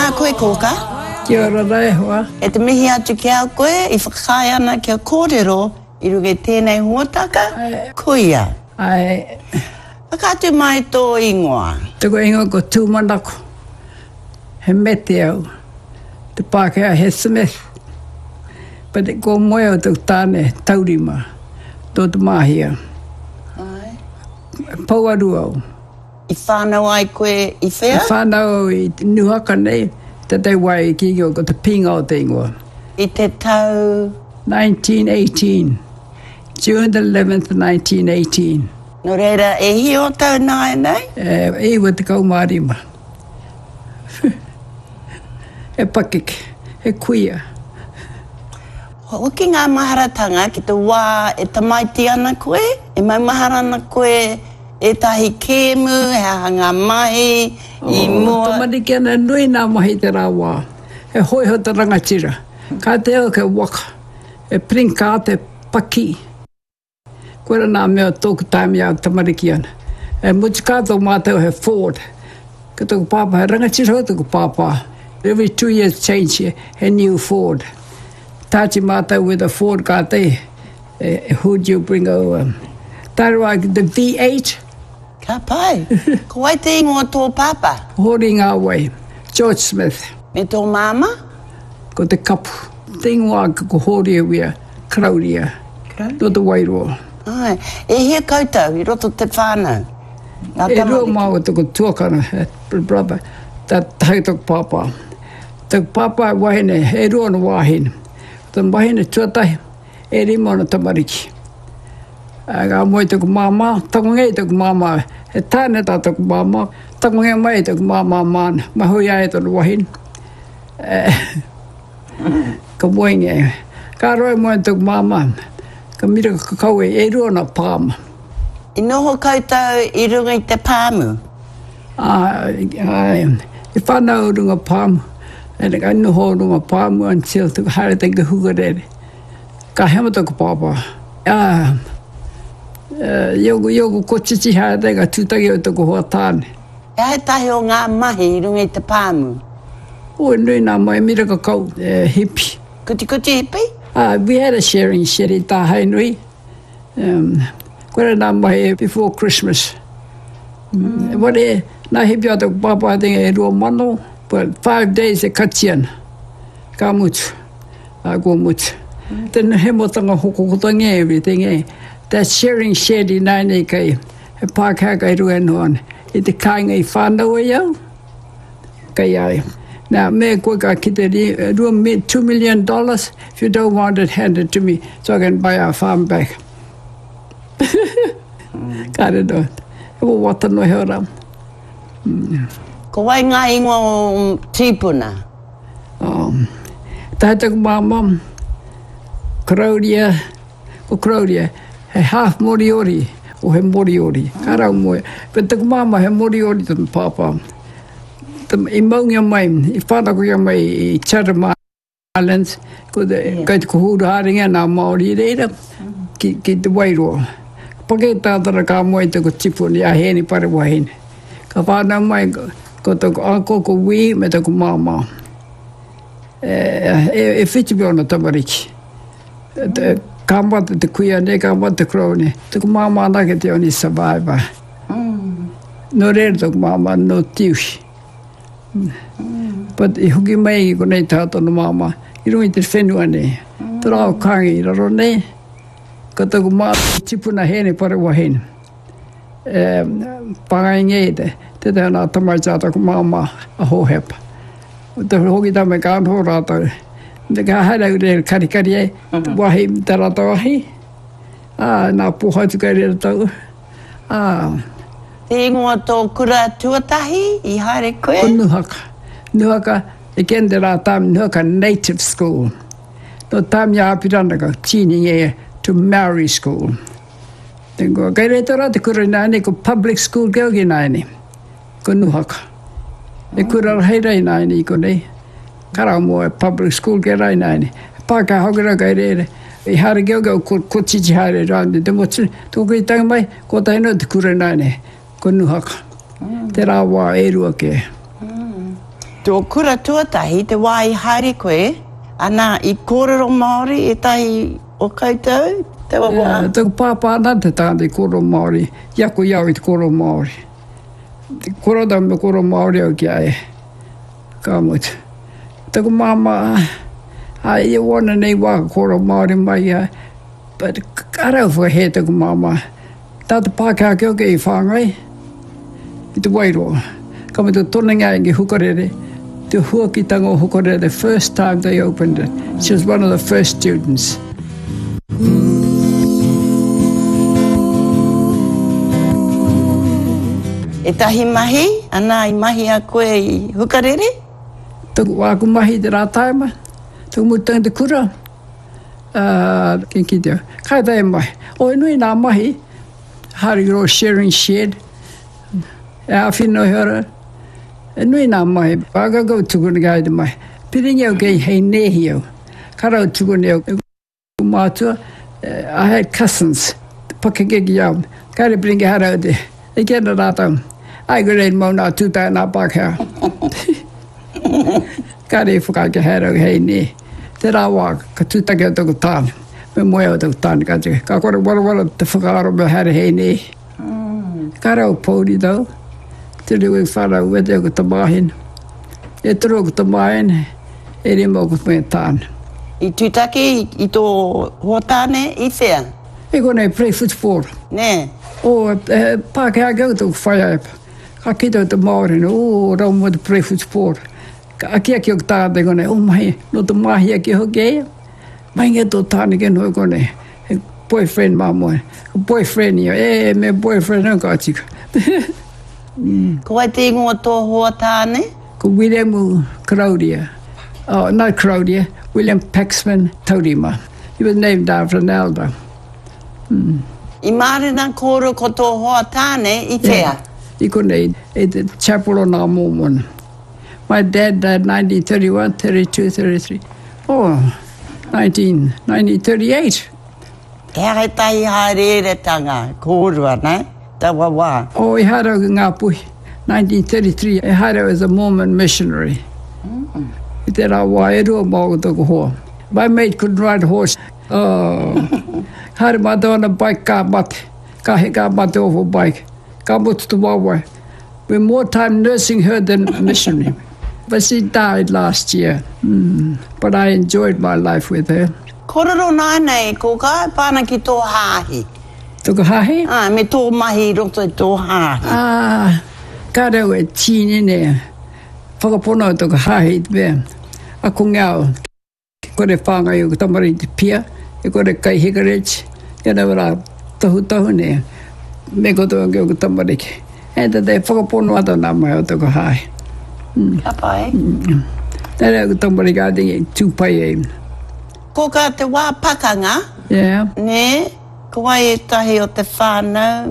Tēnā koe kōka. Kia ora rei hoa. E te mihi atu ki au koe, i whakakai ana ki a kōrero, i ruge tēnei huataka, kuia. Ai. Whakatu mai tō ingoa. Tuko ingoa ko tūmanako. He mete au. Te Pākehā he Smith. Pa te ko moe o te tāne taurima. Tō te mahia. Ai. Pauaru au. I whānau ai koe i whea? I whānau i nuhaka nei. Te te wai ki o ko te pinga o te ingoa. I te tau? 1918. June the 11th, 1918. No reira, e hi o tau nāe nei? E wa te kaumārima. E pakik, e kuia. O ki ngā maharatanga ki te wā e tamaiti ana koe, e mai maharana koe e tahi kēmu, he hanga mahi, i mua. Tamariki ana nui nā mahi te rā wā. E hoi ho te rangatira. Ka te o ke waka. E prinka te paki. Koera nā mea tōku taimi au tamariki ana. E mutikātou mātou he Ford. Ka tōku pāpā, he rangatira ho tōku pāpā. Every 2 years change here, he new Ford. Tāti mātou with a Ford ka te. Who'd you bring over? Tarua, the V8. Ka pai. Ko wai te ingoa tō pāpā? Hori ngā wai. George Smith. Me tō māma? Ko te kapu. Te ingoa ko hori e wia. Krauria. No te wairoa. Ai. E hia koutou, i roto te whānau. E rua mau o toko tuakana, brother. Tā tahi toko pāpā. Toko pāpā wahine, e rua no wahine. Tō wahine tuatahi, e rima no tamariki. Ngā moe toko māmā, tako ngei toko māmā. E tāne tā toko māmā, tako ngei mai toko māmā māna. Mahui ai tōna wahine. Ka moe ngei. Ka roi moe toko māmā. Ka mira kakau e rua na pāma. I noho koutou i runga i te pāmu? I whanau runga pāmu. E ka noho runga pāmu until tuku hare te kahukarere. Ka hema toko pāpā. Ioku kochichi hare te ka tūtaki o toko hoa tāne. E hai tahi o ngā mahi i runga i te pāmu? O nui nā mai mira kakau hippie. Kuti hippie? We had a sharing shed in Tāhai Nui. Kore nā mai before Christmas. Ware, nā hipi ata pāpā tinga e rua mano, but 5 days e katiana. Ka mutu, ko mutu. Tēnā he motanga hokokotangi everything e. That sharing shed i nāne kai, he Pākehā kai rua noan. I te kāinga I whānau e au. Kai ai. Now, me koe ka kite $2 million. If you don't want it, hand it to me so I can buy our farm back. Kāre no. E wo wata no he ora. Ko wai ngā ingoa o tīpuna? Tātaku māma, Krauria, ko Krauria, he half Moriori, o he Moriori. Ka rau moe. But taku māma he Moriori tōna pāpā. I maungia mai, I whānakuia mai I Chatham Islands, ko te huru haringa nā Māori reira, ki te Wairoa. Pake tātara kā moe toko tipuni a heni pare wahine. Ka whānau mai ko toko ako ko wī me toko māmā. E whitipi ona tamariki. Ka mata te kuia ne, ka mata te krau ne. Toko māmā nake te oni survivor. No reira toko māmā no tiuhi. But I huki mai ko nei tātona māma, I rungi te whenua nei. Te rao kāngi I raro nei, ka taku mātu tipuna hene pare wahine. Pāngai ngei te nā tamai tātako māma a hohepa. Te hoki tame ka anho rātau. Te ka haere ure karikari e, wahi te rātau ahi. Nā pohatu kai rera tau. Te ingoa tō kura tuatahi I haere koe? O Nuhaka. Nuhaka, again there are time Nuhaka native school. No time ya apirana teaching e to Maori school. Tengo kai re tora te kura nāne ko public school gaugi nāne. Ko Nuhaka. E kura hei rei nāne ko nei. Karau mo e public school ke rei nāne. Pāka hokera kai re I hare gauga ko chichi hare rāne. Te motu, tōku I tanga mai, ko taino te kura nāne. Ko Nuhaka. Te rā wā e rua ke. Tō kura tuatahi, te wā I haere koe, ana I kōrero Māori e tahi o koutou, te wā. Tōku pāpāna te tāna I kōrero Māori, iako iau I te kōrero Māori. Te korota me kōrero Māori au ki ai, ka mutu. Tōku māma, I wana nei wā kōrero Māori mai ai, but karau whakahe tōku māma. Tāta Pākehā kia ke I whāngai, I te Wairoa. Ka me tō tonenga I ngi hukarere, te huakitanga o hukarere, the first time they opened it. She was one of the first students. E tahi mahi, ana I mahi a koe I hukarere? Tōku wāku mahi te rātaima, tōku mutanga te kura. Ki teo, kai tai mai. O nui nā mahi, Hariro Sharing Shed, e awhino hora, e nui nā mahi, wākakau tukuna kai te mai. Piringi au kei hei nehi au, karau tukuna au mātua. I had cousins, pakekeki au, kare piringi harau te, e kena rātau. Ai gure mau nā tūtai nā Pākehā. Kare whakake harau hei nehi. Te rā wā, ka tūtake o tōku tāna. Me moe o tōku tāna ka tika. Ka kore warawara te whakaaro me hare hei nei. Ka rau pōri tau. Te reu wharau wete o ku tamahin. E turu o ku tamahin, e rima o ku me tāna. I tūtake I tō huatāne I whea? E kone play football. Ne. O Pākehā kau tōku whaiaipa. Ka kita o te Māori, o rau mo te play football. Ka akia ki o tāte kone, o mai, no te mahi aki hoki ea. Mai nge tō tāne ke no kone, boyfriend mā moe. Boyfriend ia, me boyfriend au ka tika. Ko ai te ingoa tō huatāne? Ko William Claudia. Oh, not Claudia, William Paxman Taurima. He was named after an elder. I mārena kōro ko tō huatāne I whea? I kone, e te chapel o nā mōmona. My dad died 1931, 32, 33. Oh, 1938. E hare tahi haere tanga, kōrua, ne? Tawa wā. Oh, I harau ki ngā puhi. 1933, I harau as a Mormon missionary. I te rā wā e rua mō tōku hoa. My mate couldn't ride a horse. Oh, hare mata on a bike ka mate. Ka he ka mate off a bike. Ka mutu tu wawai. We more time nursing her than missionary. But she died last year. But I enjoyed my life with her. Kororo nai nei, ko ka pāna ki tō hāhi. Tōku hahi? Me tō mahi roto I tō hāhi. Ka rau e tīni nea. Whakapono o tōku hahi te mea. A ko ngāo, kore whāngai o tamari te pia, e kore kai hikarech, e rau rā tohu nea. Me koto o ki tamari ki. E te te whakapono ato nā mai o tōku hahi. Ka pai. Nere o tamari ka tingi tūpai e. Ko ka te wā pakanga? Yeah. Ne? Ko ai e tahi o te whānau,